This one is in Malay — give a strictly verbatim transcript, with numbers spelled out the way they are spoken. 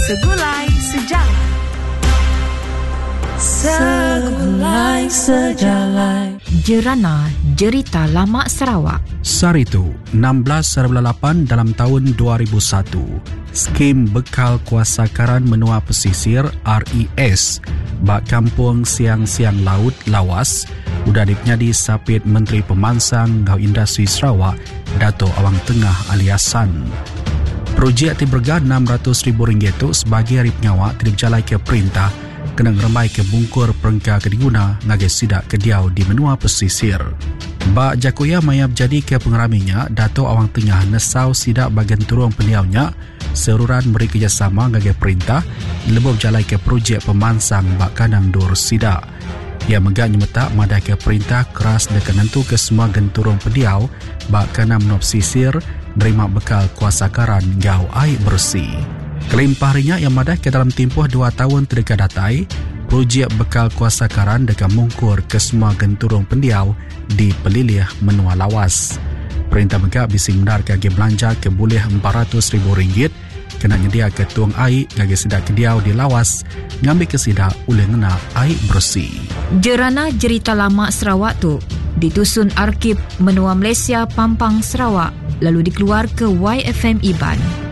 Segulai Sejarah. Segulai Sejarah. Jerana Jerita Lama Sarawak. Saritu, enam belas lapan dalam tahun dua ribu satu, skim Bekal Kuasakaran Menua Pesisir R E S bak Kampung Siang-Siang Laut Lawas udah dipenyadi sapit Menteri Pemansang Gau Industri Sarawak Dato' Awang Tengah Aliasan. Projek tiberga enam ratus ribu ringgit tu sebagai hari penyawak tidak berjalai ke perintah kena ngeremai ke bungkur perengka ke diguna ngagai sidak kediau di menua pesisir. Bak Jakoya maya berjadi ke pengeraminya, Dato' Awang Tengah nesau sidak bagian turun peniaunya seruran beri kerjasama ngagai perintah lebih berjalai ke projek pemansang bak kanang dur sidak. Ia megak nyemetak madai ke perintah keras dekat nentu ke semua genturung pediau bak kanang menua pesisir nerima bekal kuasakaran gau air bersih. Kelimpah harinya yang madah ke dalam tempoh dua tahun terdekat datai, projek bekal kuasakaran dekat mungkur ke semua genturung pendiau di pelilih menua lawas. Perintah megak bising benar kage belanja ke boleh empat ratus ribu ringgit kena nyedia ke tuang air ngage sidak kediau di lawas ngambil ke sidak oleh ngena air bersih. Jerana Jerita Lama Sarawak tu ditusun Arkib Menua Malaysia Pampang Sarawak lalu dikeluar ke Y F M Iban.